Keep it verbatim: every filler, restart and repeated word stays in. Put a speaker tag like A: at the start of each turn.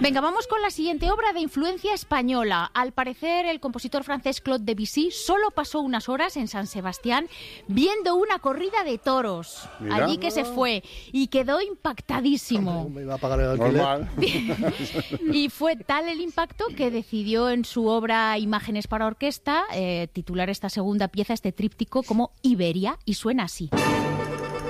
A: Venga, vamos con la siguiente obra de influencia española. Al parecer, el compositor francés Claude Debussy solo pasó unas horas en San Sebastián viendo una corrida de toros.
B: Mira.
A: Allí que se fue y quedó impactadísimo.
C: Me iba a pagar el alquiler.
B: Normal.
A: Y fue tal el impacto que decidió en su obra Imágenes para orquesta eh, titular esta segunda pieza, este tríptico, como Iberia, y suena así.